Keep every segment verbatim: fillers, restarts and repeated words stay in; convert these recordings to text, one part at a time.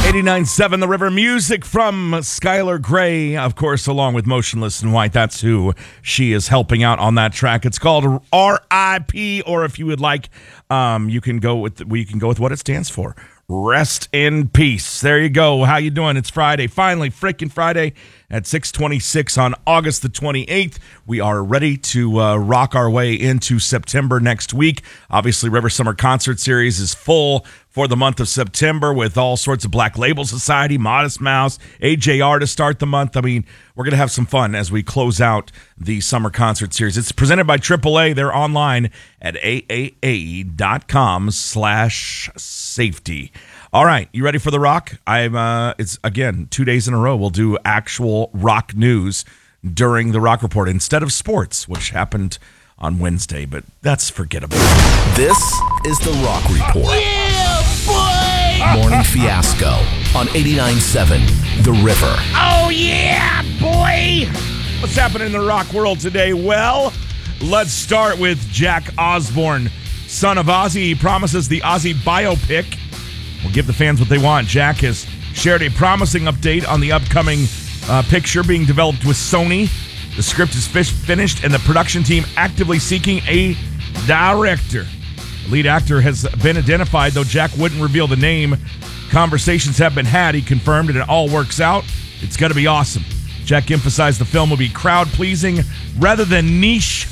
eighty-nine point seven The River. Music from Skylar Grey, of course, along with Motionless in White. That's who she is helping out on that track. It's called R I P, or if you would like, um, you can go with we can go with what it stands for. Rest in peace. There you go. How you doing? It's Friday. Finally, freaking Friday at six twenty-six on August the twenty-eighth. We are ready to uh, rock our way into September next week. Obviously, River Summer Concert Series is full for the month of September with all sorts of Black Label Society, Modest Mouse, A J R to start the month. I mean, we're going to have some fun as we close out the Summer Concert Series. It's presented by triple A. They're online at A A A dot com slash safety. All right, you ready for the rock? I'm. Uh, it's, again, two days in a row. We'll do actual rock news during the Rock Report instead of sports, which happened on Wednesday, but that's forgettable. This is the Rock Report. Yeah, boy! Morning Fiasco on eighty-nine point seven The River. Oh, yeah, boy! What's happening in the rock world today? Well, let's start with Jack Osbourne, son of Ozzy. He promises the Ozzy biopic will give the fans what they want. Jack has shared a promising update on the upcoming uh, picture being developed with Sony. The script is fish- finished, and the production team actively seeking a director. The lead actor has been identified, though Jack wouldn't reveal the name. Conversations have been had, he confirmed, and it all works out. It's going to be awesome. Jack emphasized the film will be crowd-pleasing rather than niche.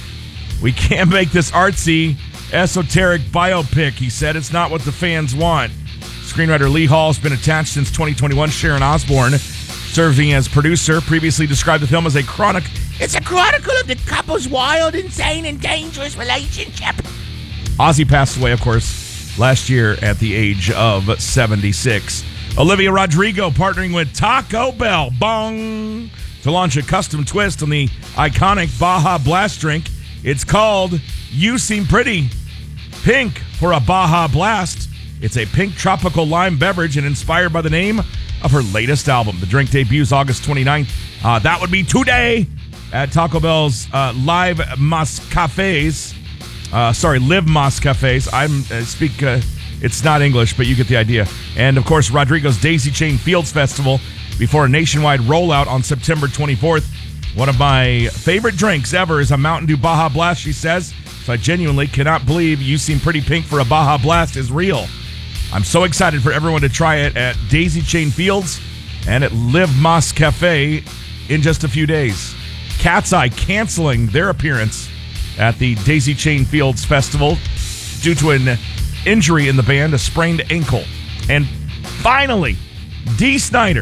We can't make this artsy, esoteric biopic, he said. It's not what the fans want. Screenwriter Lee Hall has been attached since twenty twenty-one. Sharon Osbourne, serving as producer, previously described the film as a chronic. It's a chronicle of the couple's wild, insane, and dangerous relationship. Ozzy passed away, of course, last year at the age of seventy-six. Olivia Rodrigo partnering with Taco Bell, bong, to launch a custom twist on the iconic Baja Blast drink. It's called You Seem Pretty Pink for a Baja Blast. It's a pink tropical lime beverage and inspired by the name of her latest album. The drink debuts August twenty-ninth. Uh, that would be today at Taco Bell's uh, Live Mas Cafes. Uh, sorry, Live Mas Cafes. I'm uh, speak. Uh, it's not English, but you get the idea. And of course, Rodrigo's Daisy Chain Fields Festival before a nationwide rollout on September twenty-fourth. One of my favorite drinks ever is a Mountain Dew Baja Blast, she says. So I genuinely cannot believe You Seem Pretty Pink for a Baja Blast is real. I'm so excited for everyone to try it at Daisy Chain Fields and at Live Mas Cafe in just a few days. Cat's Eye canceling their appearance at the Daisy Chain Fields Festival due to an injury in the band, a sprained ankle. And finally, Dee Snider,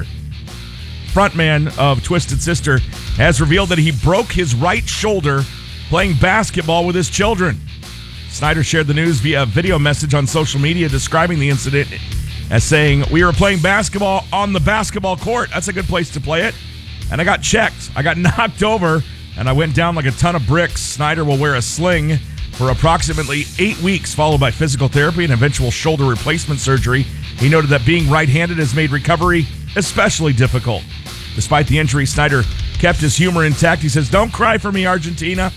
frontman of Twisted Sister, has revealed that he broke his right shoulder playing basketball with his children. Snider shared the news via a video message on social media describing the incident as saying, "We were playing basketball on the basketball court. That's a good place to play it. And I got checked. I got knocked over, and I went down like a ton of bricks." Snider will wear a sling for approximately eight weeks, followed by physical therapy and eventual shoulder replacement surgery. He noted that being right-handed has made recovery especially difficult. Despite the injury, Snider kept his humor intact. He says, "Don't cry for me, Argentina."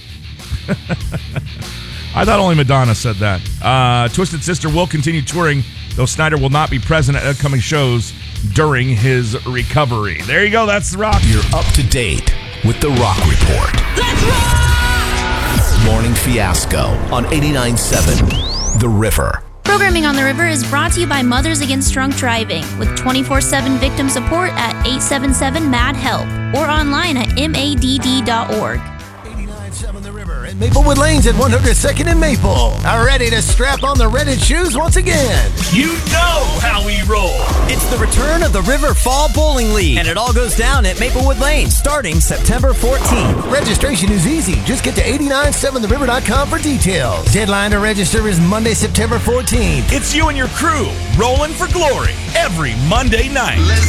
I thought only Madonna said that. Uh, Twisted Sister will continue touring, though Snider will not be present at upcoming shows during his recovery. There you go. That's The Rock. You're up to date with The Rock Report. Let's rock! Morning Fiasco on eighty-nine point seven The River. Programming on The River is brought to you by Mothers Against Drunk Driving with twenty-four seven victim support at eight seven seven M A D HELP or online at M A D D dot org. eighty-nine point seven The River and Maplewood Lanes at one hundred second and Maple are ready to strap on the Reddit shoes once again. You know how we roll. It's the return of the River Fall Bowling League, and it all goes down at Maplewood Lane starting September fourteenth. Registration is easy. Just get to eight nine seven the river dot com for details. Deadline to register is Monday, September fourteenth. It's you and your crew rolling for glory every Monday night. Let's go.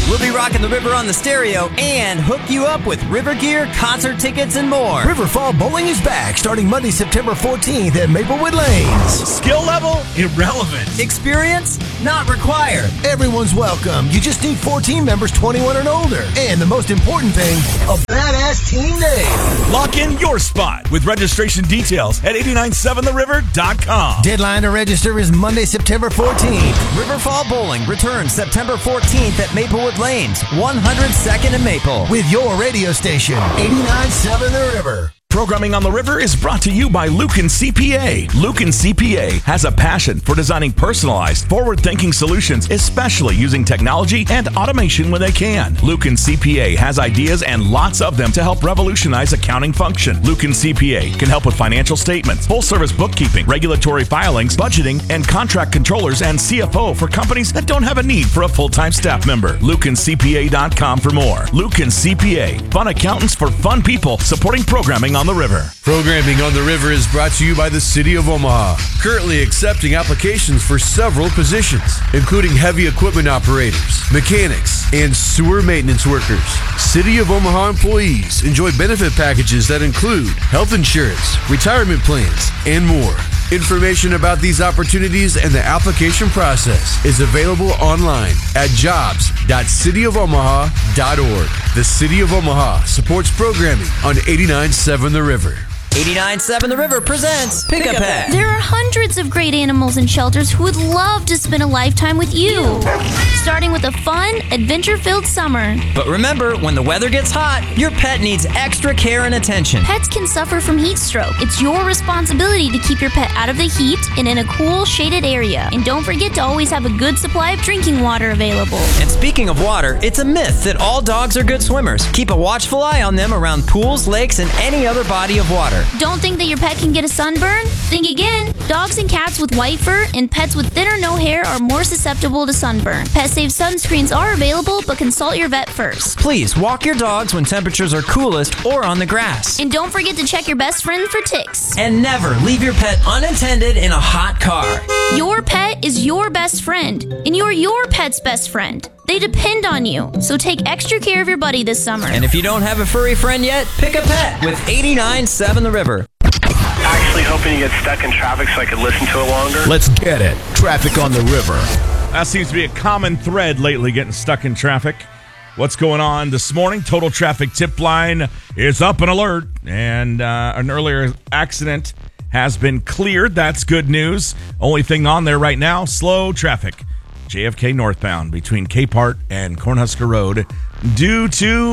We'll be rocking the river on the stereo and hook you up with river gear, concert tickets, and more. River Fall Bowling is back starting Monday, September fourteenth at Maplewood Lanes. Skill level? Irrelevant. Experience? Not required. Everyone's welcome. You just need fourteen members twenty-one and older. And the most important thing, a badass team name. Lock in your spot with registration details at eight nine seven the river dot com. Deadline to register is Monday, September fourteenth. River Fall Bowling returns September fourteenth at Maplewood Lanes, one hundred second and Maple. With your radio station, eighty-nine point seven The River. Programming on the River is brought to you by Lucan C P A. Lucan C P A has a passion for designing personalized, forward-thinking solutions, especially using technology and automation when they can. Lucan C P A has ideas and lots of them to help revolutionize accounting function. Lucan C P A can help with financial statements, full-service bookkeeping, regulatory filings, budgeting, and contract controllers and C F O for companies that don't have a need for a full-time staff member. Lucan C P A dot com for more. Lucan C P A, fun accountants for fun people supporting programming on the River. Programming on the River is brought to you by the City of Omaha, currently accepting applications for several positions, including heavy equipment operators, mechanics, and sewer maintenance workers. City of Omaha employees enjoy benefit packages that include health insurance, retirement plans, and more. Information about these opportunities and the application process is available online at jobs dot city of omaha dot org. The City of Omaha supports programming on eighty-nine point seven The River. eighty-nine point seven The River presents Pick a Pet. There are hundreds of great animals and shelters who would love to spend a lifetime with you. Starting with a fun, adventure-filled summer. But remember, when the weather gets hot, your pet needs extra care and attention. Pets can suffer from heat stroke. It's your responsibility to keep your pet out of the heat and in a cool, shaded area. And don't forget to always have a good supply of drinking water available. And speaking of water, it's a myth that all dogs are good swimmers. Keep a watchful eye on them around pools, lakes, and any other body of water. Don't think that your pet can get a sunburn? Think again. Dogs and cats with white fur and pets with thin or no hair are more susceptible to sunburn. Pet-safe sunscreens are available, but consult your vet first. Please walk your dogs when temperatures are coolest or on the grass. And don't forget to check your best friend for ticks. And never leave your pet unattended in a hot car. Your pet is your best friend, and you're your pet's best friend. They depend on you, so take extra care of your buddy this summer. And if you don't have a furry friend yet, pick a pet with eighty-nine point seven The River. Actually hoping you get stuck in traffic so I could listen to it longer. Let's get it. Traffic on the River. That seems to be a common thread lately, getting stuck in traffic. What's going on this morning? Total Traffic Tip Line is up and alert, and uh, an earlier accident has been cleared. That's good news. Only thing on there right now, slow traffic. J F K northbound between Capehart and Cornhusker Road due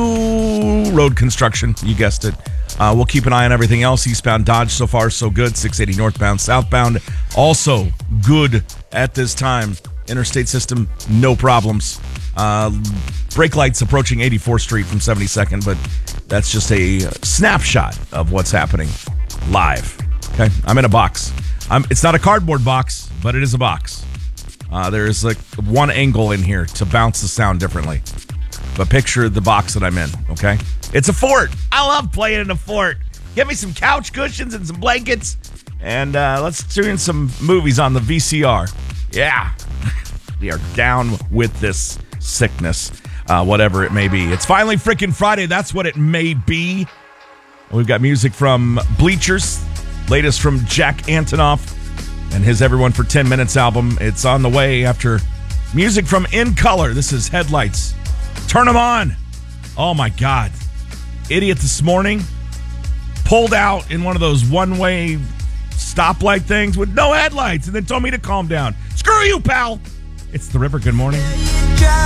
to road construction. You guessed it. Uh, we'll keep an eye on everything else. Eastbound Dodge, so far so good. six eighty northbound, southbound, also good at this time. Interstate system, no problems. Uh, brake lights approaching eighty-fourth Street from seventy-second, but that's just a snapshot of what's happening live. Okay, I'm in a box. I'm, it's not a cardboard box, but it is a box. Uh, there is like one angle in here to bounce the sound differently. But picture the box that I'm in, okay? It's a fort. I love playing in a fort. Give me some couch cushions and some blankets, and uh, let's tune in some movies on the V C R. Yeah. We are down with this sickness, uh, whatever it may be. It's finally freaking Friday. That's what it may be. We've got music from Bleachers, latest from Jack Antonoff and his Everyone for ten minutes album. It's on the way after music from In Color. This is Headlights. Turn them on. Oh, my God. Idiot this morning pulled out in one of those one-way stoplight things with no headlights and then told me to calm down. Screw you, pal. It's The River. Good morning.